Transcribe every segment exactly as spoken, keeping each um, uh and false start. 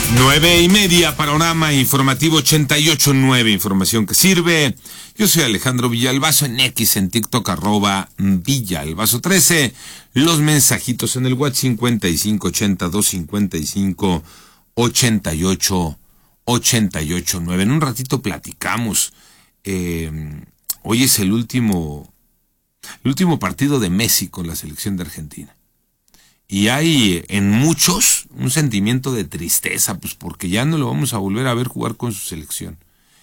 Nueve y media, panorama informativo ochenta y ocho punto nueve, información que sirve. Yo soy Alejandro Villalbazo, en X, en TikTok, arroba Villalbazo trece. Los mensajitos en el WhatsApp cincuenta y cinco ochenta y dos cincuenta y cinco ochenta y ocho ochenta y ocho nueve. En un ratito platicamos. Eh, hoy es el último, el último partido de Messi con la selección de Argentina. Y hay en muchos un sentimiento de tristeza, pues porque ya no lo vamos a volver a ver jugar con su selección.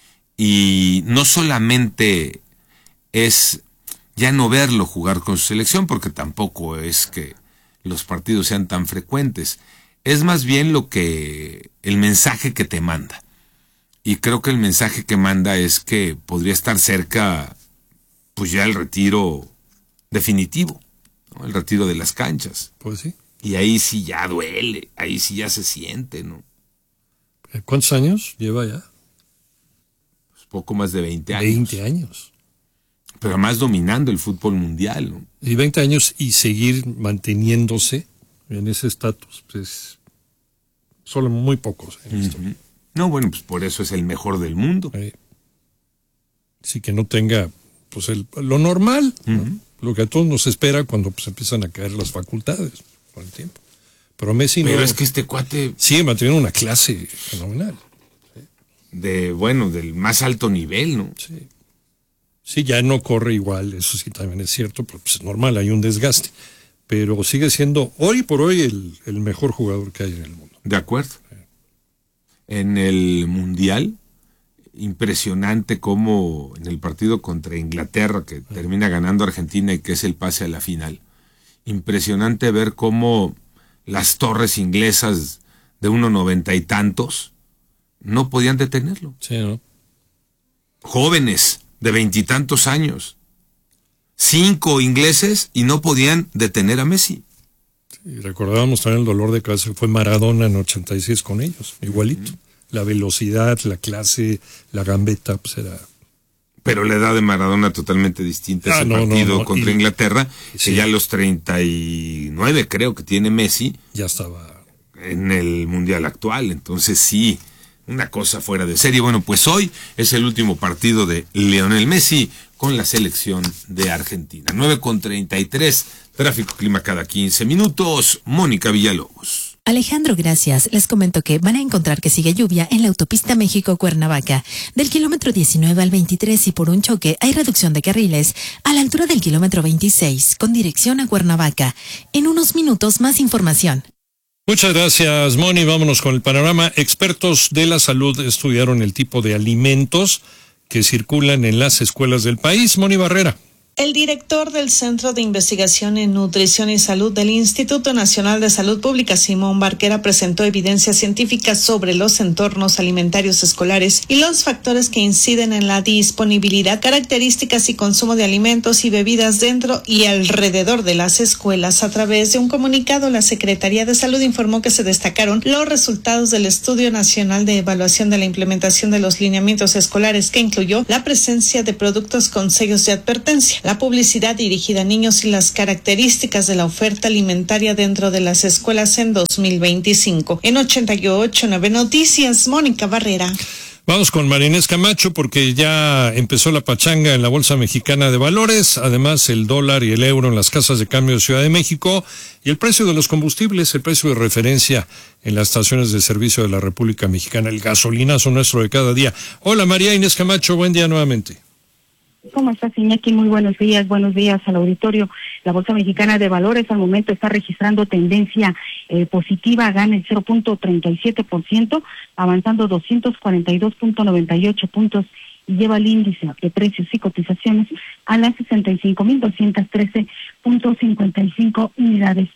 Y no solamente es ya no verlo jugar con su selección, porque tampoco es que los partidos sean tan frecuentes. Es más bien lo que, el mensaje que te manda. Y creo que el mensaje que manda es que podría estar cerca, pues ya el retiro definitivo, ¿no? El retiro de las canchas. Pues sí. Y ahí sí ya duele, ahí sí ya se siente, ¿no? ¿Cuántos años lleva ya? Pues poco más de veinte años. veinte años. Pero además dominando el fútbol mundial, ¿no? Y veinte años y seguir manteniéndose en ese estatus, pues solo muy pocos en esto. Uh-huh. No, bueno, pues por eso es el mejor del mundo. Eh, sí, que no tenga pues el, lo normal, uh-huh. ¿no? Lo que a todos nos espera cuando pues empiezan a caer las facultades con el tiempo. Pero Messi Pero no, es que este cuate sigue manteniendo una clase fenomenal. ¿sí? De, bueno, del más alto nivel, ¿no? Sí. Sí, ya no corre igual, eso sí también es cierto, pero pues es normal, hay un desgaste. Pero sigue siendo hoy por hoy el, el mejor jugador que hay en el mundo. De acuerdo. Sí. En el Mundial, impresionante cómo en el partido contra Inglaterra, que sí. termina ganando Argentina y que es el pase a la final, impresionante ver cómo las torres inglesas de uno noventa y tantos no podían detenerlo. Sí, ¿no? Jóvenes de veintitantos años, cinco ingleses y no podían detener a Messi. Sí, recordábamos también el dolor de cabeza que fue Maradona en ochenta y seis con ellos, igualito. Uh-huh. La velocidad, la clase, la gambeta, pues era... Pero la edad de Maradona totalmente distinta a ah, ese no, partido no, no. contra y, Inglaterra, sí. que ya a los treinta y nueve creo que tiene Messi. Ya estaba... En el Mundial actual, entonces sí, una cosa fuera de serie. Bueno, pues hoy es el último partido de Lionel Messi con la selección de Argentina. nueve con treinta y tres, tráfico clima cada quince minutos. Mónica Villalobos. Alejandro, gracias. Les comento que van a encontrar que sigue lluvia en la autopista México-Cuernavaca, del kilómetro diecinueve al veintitrés, y por un choque hay reducción de carriles a la altura del kilómetro veintiséis con dirección a Cuernavaca. En unos minutos más información. Muchas gracias, Moni. Vámonos con el panorama. Expertos de la salud estudiaron el tipo de alimentos que circulan en las escuelas del país. Moni Barrera. El director del Centro de Investigación en Nutrición y Salud del Instituto Nacional de Salud Pública, Simón Barquera, presentó evidencia científica sobre los entornos alimentarios escolares y los factores que inciden en la disponibilidad, características y consumo de alimentos y bebidas dentro y alrededor de las escuelas. A través de un comunicado, la Secretaría de Salud informó que se destacaron los resultados del Estudio Nacional de Evaluación de la Implementación de los Lineamientos Escolares, que incluyó la presencia de productos con sellos de advertencia, la publicidad dirigida a niños y las características de la oferta alimentaria dentro de las escuelas en dos mil veinticinco. En ochenta y ocho punto nueve Noticias, Mónica Barrera. Vamos con María Inés Camacho porque ya empezó la pachanga en la Bolsa Mexicana de Valores, además el dólar y el euro en las casas de cambio de Ciudad de México y el precio de los combustibles, el precio de referencia en las estaciones de servicio de la República Mexicana, el gasolinazo nuestro de cada día. Hola María Inés Camacho, buen día nuevamente. ¿Cómo estás, Iñaki? Muy buenos días, buenos días al auditorio. La Bolsa Mexicana de Valores al momento está registrando tendencia eh, positiva, gana el cero punto treinta y siete por ciento, avanzando doscientos cuarenta y dos punto noventa y ocho puntos y lleva el índice de precios y cotizaciones a las sesenta y cinco mil doscientos trece punto cincuenta y cinco unidades.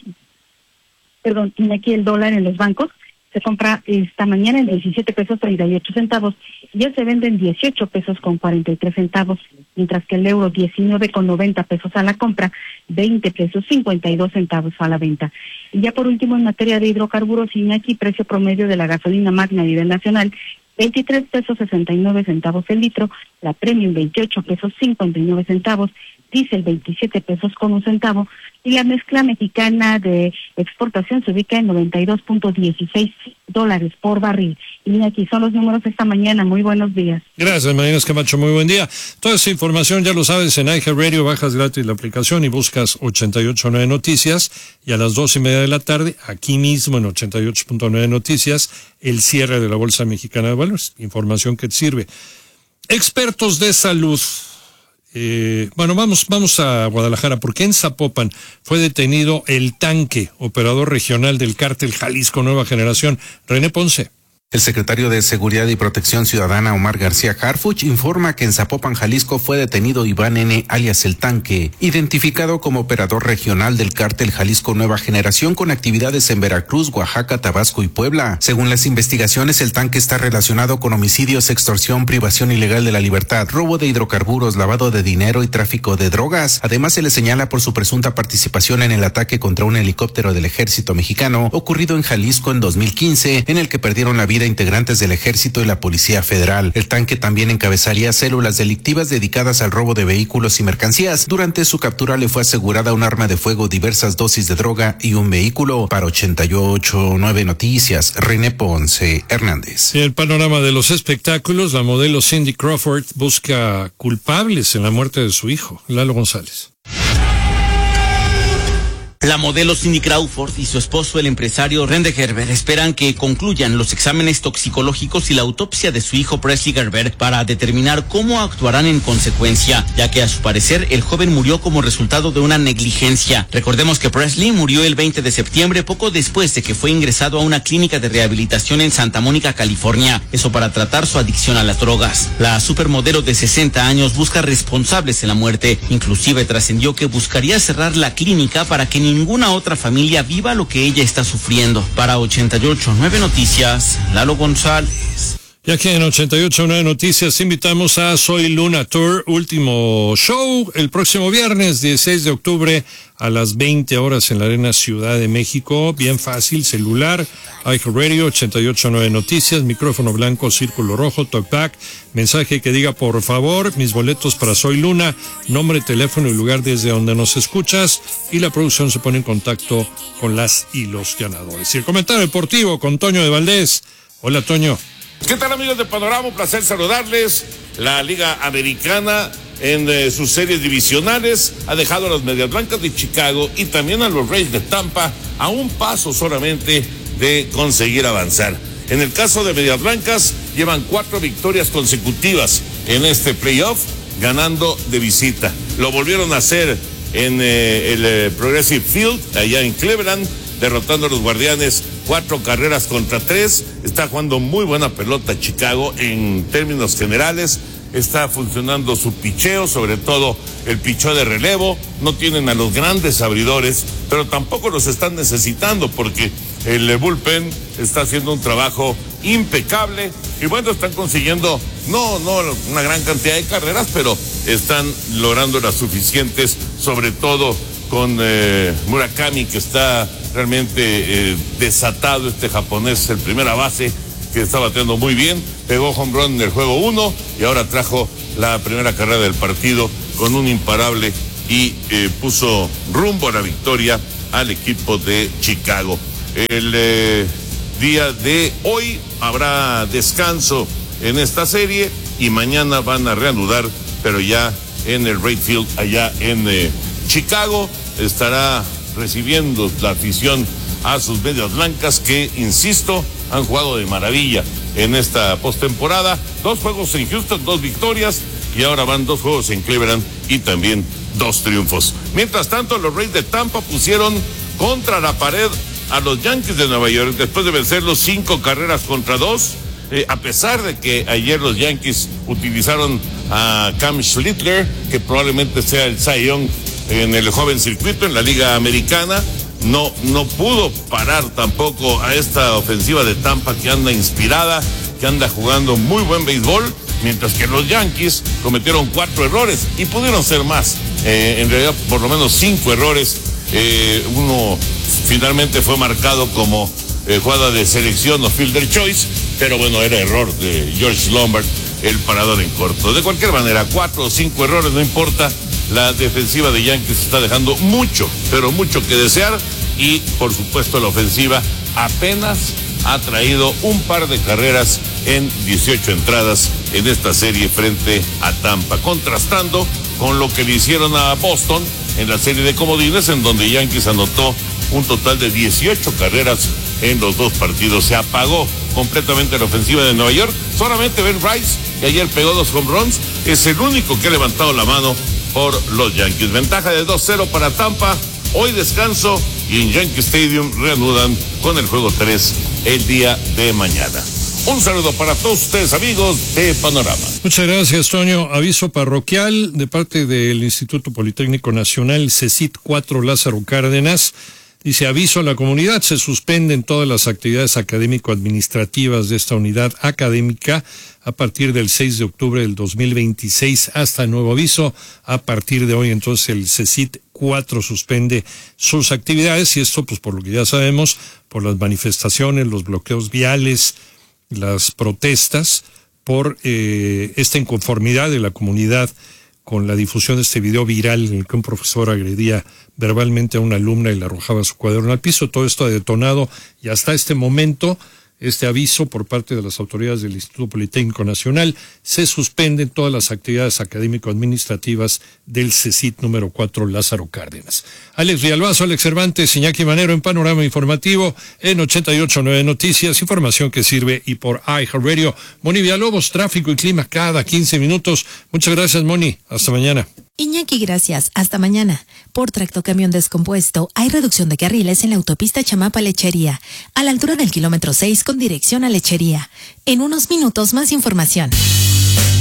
Perdón, Iñaki, el dólar en los bancos se compra esta mañana en diecisiete pesos treinta y ocho centavos, ya se vende en dieciocho pesos con cuarenta y tres centavos, mientras que el euro diecinueve con noventa pesos a la compra, veinte pesos cincuenta y dos centavos a la venta. Y ya por último, en materia de hidrocarburos, Iñaki, precio promedio de la gasolina magna a nivel nacional, veintitrés pesos sesenta y nueve centavos el litro, la premium veintiocho pesos cincuenta y nueve centavos, diésel veintisiete pesos con un centavo, y la mezcla mexicana de exportación se ubica en noventa y dos punto dieciséis dólares por barril. Y aquí son los números esta mañana. Muy buenos días. Gracias, Mariana Camacho, muy buen día. Toda esa información ya lo sabes en iHeartRadio, bajas gratis la aplicación y buscas ochenta y ocho punto nueve Noticias, y a las dos y media de la tarde, aquí mismo en ochenta y ocho punto nueve Noticias, el cierre de la Bolsa Mexicana de Valores, información que te sirve. Expertos de salud. Eh, bueno, vamos, vamos a Guadalajara, porque en Zapopan fue detenido el Tanque, operador regional del cártel Jalisco Nueva Generación. René Ponce. El secretario de Seguridad y Protección Ciudadana, Omar García Harfuch, informa que en Zapopan, Jalisco, fue detenido Iván N., alias El Tanque, identificado como operador regional del cártel Jalisco Nueva Generación con actividades en Veracruz, Oaxaca, Tabasco y Puebla. Según las investigaciones, El Tanque está relacionado con homicidios, extorsión, privación ilegal de la libertad, robo de hidrocarburos, lavado de dinero y tráfico de drogas. Además, se le señala por su presunta participación en el ataque contra un helicóptero del ejército mexicano ocurrido en Jalisco en dos mil quince, en el que perdieron la vida integrantes del Ejército y la Policía Federal. El Tanque también encabezaría células delictivas dedicadas al robo de vehículos y mercancías. Durante su captura le fue asegurada un arma de fuego, diversas dosis de droga y un vehículo. Para ochenta y ocho punto nueve Noticias, René Ponce Hernández. En el panorama de los espectáculos, la modelo Cindy Crawford busca culpables en la muerte de su hijo, Lalo González. La modelo Cindy Crawford y su esposo, el empresario Rende Gerber, esperan que concluyan los exámenes toxicológicos y la autopsia de su hijo Presley Gerber para determinar cómo actuarán en consecuencia, ya que a su parecer el joven murió como resultado de una negligencia. Recordemos que Presley murió el veinte de septiembre, poco después de que fue ingresado a una clínica de rehabilitación en Santa Mónica, California, eso para tratar su adicción a las drogas. La supermodelo de sesenta años busca responsables en la muerte, inclusive trascendió que buscaría cerrar la clínica para que ninguna otra familia viva lo que ella está sufriendo. Para ochenta y ocho punto nueve Noticias, Lalo González. Y aquí en ochenta y ocho punto nueve Noticias invitamos a Soy Luna Tour, último show el próximo viernes dieciséis de octubre a las veinte horas en la Arena Ciudad de México. Bien fácil, celular, iHeartRadio, ochenta y ocho punto nueve Noticias, micrófono blanco, círculo rojo, talkback, mensaje que diga por favor, mis boletos para Soy Luna, nombre, teléfono y lugar desde donde nos escuchas, y la producción se pone en contacto con las y los ganadores. Y el comentario deportivo con Toño de Valdés. Hola, Toño. ¿Qué tal, amigos de Panorama? Un placer saludarles. La Liga Americana en eh, sus series divisionales ha dejado a las Medias Blancas de Chicago y también a los Rays de Tampa a un paso solamente de conseguir avanzar. En el caso de Medias Blancas, llevan cuatro victorias consecutivas en este playoff, ganando de visita. Lo volvieron a hacer en eh, el eh, Progressive Field, allá en Cleveland, derrotando a los Guardianes cuatro carreras contra tres. Está jugando muy buena pelota Chicago en términos generales. Está funcionando su picheo, sobre todo el picheo de relevo. No tienen a los grandes abridores, pero tampoco los están necesitando porque el bullpen está haciendo un trabajo impecable. Y bueno, están consiguiendo no, no una gran cantidad de carreras, pero están logrando las suficientes, sobre todo con eh, Murakami, que está realmente eh, desatado, este japonés, el primera base, que está bateando muy bien, pegó home run en el juego uno y ahora trajo la primera carrera del partido con un imparable y eh, puso rumbo a la victoria al equipo de Chicago. El eh, día de hoy habrá descanso en esta serie y mañana van a reanudar, pero ya en el Wright Field, allá en eh, Chicago. Estará recibiendo la afición a sus Medias Blancas, que, insisto, han jugado de maravilla en esta postemporada. Dos juegos en Houston, dos victorias, y ahora van dos juegos en Cleveland y también dos triunfos. Mientras tanto, los Rays de Tampa pusieron contra la pared a los Yankees de Nueva York después de vencerlos cinco carreras contra dos. Eh, a pesar de que ayer los Yankees utilizaron a Cam Schlittler, que probablemente sea el Cy Young en el joven circuito, en la Liga Americana, no, no pudo parar tampoco a esta ofensiva de Tampa, que anda inspirada, que anda jugando muy buen béisbol, mientras que los Yankees cometieron cuatro errores y pudieron ser más, eh, en realidad por lo menos cinco errores. Eh, uno finalmente fue marcado como eh, jugada de selección o fielder choice, pero bueno, era error de George Lombard, el parador en corto. De cualquier manera, cuatro o cinco errores, no importa, La defensiva de Yankees está dejando mucho, pero mucho que desear. Y, por supuesto, la ofensiva apenas ha traído un par de carreras en dieciocho entradas en esta serie frente a Tampa, contrastando con lo que le hicieron a Boston en la serie de comodines, en donde Yankees anotó un total de dieciocho carreras en los dos partidos. Se apagó completamente la ofensiva de Nueva York. Solamente Ben Rice, que ayer pegó dos home runs, es el único que ha levantado la mano por los Yankees. Ventaja de dos cero para Tampa. Hoy descanso y en Yankee Stadium reanudan con el juego tres el día de mañana. Un saludo para todos ustedes, amigos de Panorama. Muchas gracias, Toño. Aviso parroquial de parte del Instituto Politécnico Nacional, CECIT cuatro Lázaro Cárdenas. Dice, aviso a la comunidad, se suspenden todas las actividades académico-administrativas de esta unidad académica a partir del seis de octubre del dos mil veintiséis hasta nuevo aviso. A partir de hoy, entonces, el CECIT cuatro suspende sus actividades, y esto, pues, por lo que ya sabemos, por las manifestaciones, los bloqueos viales, las protestas, por eh, esta inconformidad de la comunidad con la difusión de este video viral en el que un profesor agredía verbalmente a una alumna y le arrojaba su cuaderno al piso. Todo esto ha detonado, y hasta este momento, este aviso por parte de las autoridades del Instituto Politécnico Nacional: se suspenden todas las actividades académico-administrativas del CECIT número cuatro Lázaro Cárdenas. Alex Villalbazo, Alex Cervantes, Iñaki Manero en Panorama Informativo en ochenta y ocho punto nueve Noticias, información que sirve, y por iHeartRadio. Moni Villalobos, tráfico y clima cada quince minutos. Muchas gracias, Moni. Hasta mañana. Iñaki, gracias. Hasta mañana. Por tractocamión descompuesto, hay reducción de carriles en la autopista Chamapa-Lechería, a la altura del kilómetro seis con dirección a Lechería. En unos minutos, más información.